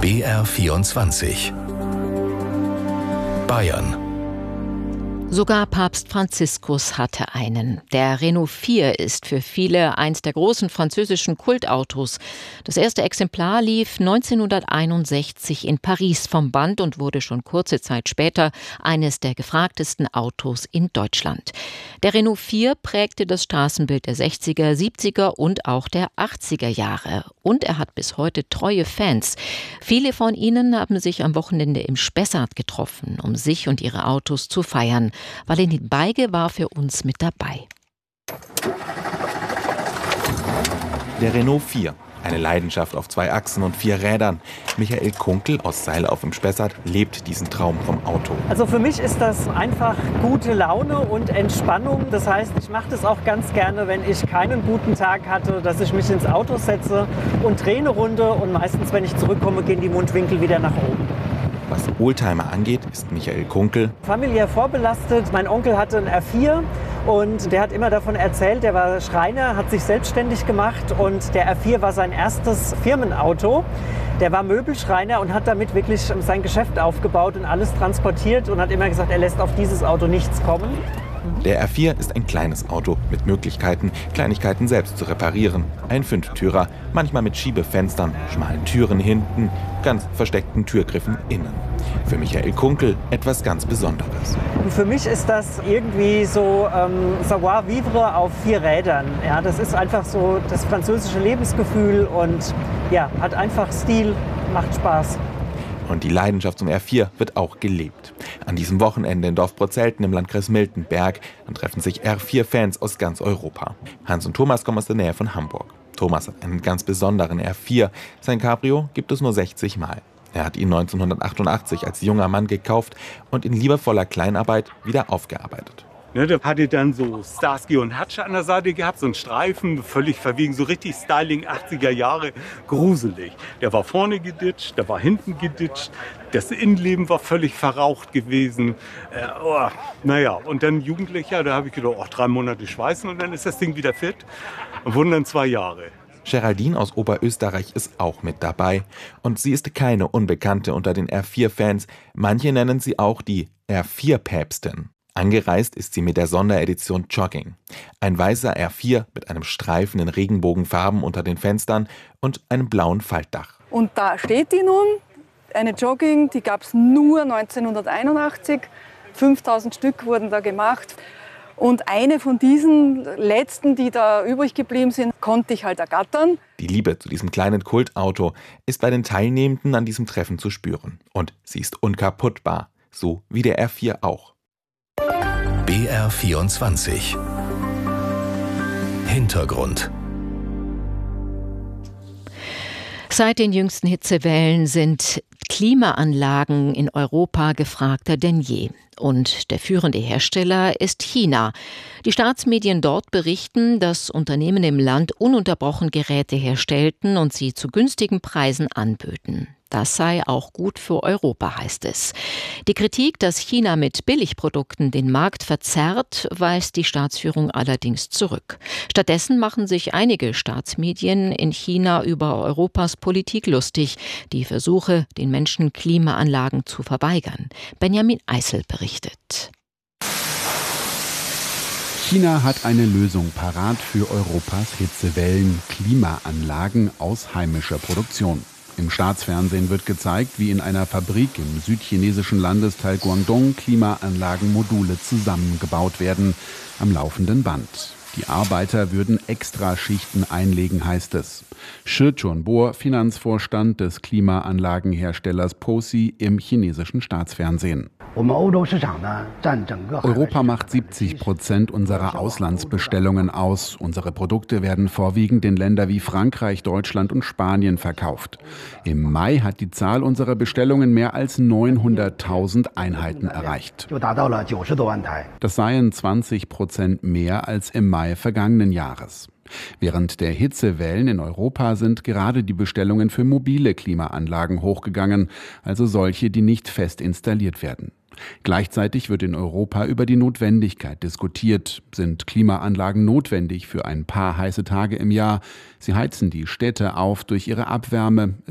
BR24 Bayern. Sogar Papst Franziskus hatte einen. Der Renault 4 ist für viele eins der großen französischen Kultautos. Das erste Exemplar lief 1961 in Paris vom Band und wurde schon kurze Zeit später eines der gefragtesten Autos in Deutschland. Der Renault 4 prägte das Straßenbild der 60er, 70er und auch der 80er Jahre. Und er hat bis heute treue Fans. Viele von ihnen haben sich am Wochenende im Spessart getroffen, um sich und ihre Autos zu feiern. Valentin Beige war für uns mit dabei. Der Renault 4, eine Leidenschaft auf 2 Achsen und 4 Rädern. Michael Kunkel aus Seilauf im Spessart lebt diesen Traum vom Auto. Also für mich ist das einfach gute Laune und Entspannung. Das heißt, ich mache das auch ganz gerne, wenn ich keinen guten Tag hatte, dass ich mich ins Auto setze und drehe eine Runde. Und meistens, wenn ich zurückkomme, gehen die Mundwinkel wieder nach oben. Was Oldtimer angeht, ist Michael Kunkel familiär vorbelastet. Mein Onkel hatte einen R4 und der hat immer davon erzählt, der war Schreiner, hat sich selbstständig gemacht und der R4 war sein erstes Firmenauto. Der war Möbelschreiner und hat damit wirklich sein Geschäft aufgebaut und alles transportiert und hat immer gesagt, er lässt auf dieses Auto nichts kommen. Der R4 ist ein kleines Auto mit Möglichkeiten, Kleinigkeiten selbst zu reparieren. Ein 5-Türer, manchmal mit Schiebefenstern, schmalen Türen hinten, ganz versteckten Türgriffen innen. Für Michael Kunkel etwas ganz Besonderes. Und für mich ist das irgendwie so Savoir-vivre auf 4 Rädern. Ja, das ist einfach so das französische Lebensgefühl und ja, hat einfach Stil, macht Spaß. Und die Leidenschaft zum R4 wird auch gelebt. An diesem Wochenende in Dorfbrozelten im Landkreis Miltenberg treffen sich R4-Fans aus ganz Europa. Hans und Thomas kommen aus der Nähe von Hamburg. Thomas hat einen ganz besonderen R4. Sein Cabrio gibt es nur 60 Mal. Er hat ihn 1988 als junger Mann gekauft und in liebevoller Kleinarbeit wieder aufgearbeitet. Der hatte dann so Starsky und Hutch an der Seite gehabt, so einen Streifen, völlig verwegen, so richtig Styling 80er Jahre, gruselig. Der war vorne geditscht, der war hinten geditscht, das Innenleben war völlig verraucht gewesen. Und dann Jugendlicher, da habe ich gedacht, 3 Monate schweißen und dann ist das Ding wieder fit. Und wurden dann 2 Jahre. Geraldine aus Oberösterreich ist auch mit dabei. Und sie ist keine Unbekannte unter den R4-Fans. Manche nennen sie auch die R4-Päpstin. Angereist ist sie mit der Sonderedition Jogging. Ein weißer R4 mit einem Streifen in Regenbogenfarben unter den Fenstern und einem blauen Faltdach. Und da steht die nun, eine Jogging, die gab es nur 1981. 5000 Stück wurden da gemacht. Und eine von diesen letzten, die da übrig geblieben sind, konnte ich halt ergattern. Die Liebe zu diesem kleinen Kultauto ist bei den Teilnehmenden an diesem Treffen zu spüren. Und sie ist unkaputtbar, so wie der R4 auch. BR24 Hintergrund. Seit den jüngsten Hitzewellen sind Klimaanlagen in Europa gefragter denn je. Und der führende Hersteller ist China. Die Staatsmedien dort berichten, dass Unternehmen im Land ununterbrochen Geräte herstellten und sie zu günstigen Preisen anböten. Das sei auch gut für Europa, heißt es. Die Kritik, dass China mit Billigprodukten den Markt verzerrt, weist die Staatsführung allerdings zurück. Stattdessen machen sich einige Staatsmedien in China über Europas Politik lustig, die Versuche, den Menschen Klimaanlagen zu verweigern. Benjamin Eisel berichtet. China hat eine Lösung parat für Europas Hitzewellen: Klimaanlagen aus heimischer Produktion. Im Staatsfernsehen wird gezeigt, wie in einer Fabrik im südchinesischen Landesteil Guangdong Klimaanlagenmodule zusammengebaut werden, am laufenden Band. Die Arbeiter würden Extraschichten einlegen, heißt es. Shi Chunbo, Finanzvorstand des Klimaanlagenherstellers POSI im chinesischen Staatsfernsehen. Europa macht 70% unserer Auslandsbestellungen aus. Unsere Produkte werden vorwiegend in Länder wie Frankreich, Deutschland und Spanien verkauft. Im Mai hat die Zahl unserer Bestellungen mehr als 900.000 Einheiten erreicht. Das seien 20% mehr als im Mai vergangenen Jahres. Während der Hitzewellen in Europa sind gerade die Bestellungen für mobile Klimaanlagen hochgegangen, also solche, die nicht fest installiert werden. Gleichzeitig wird in Europa über die Notwendigkeit diskutiert. Sind Klimaanlagen notwendig für ein paar heiße Tage im Jahr? Sie heizen die Städte auf durch ihre Abwärme.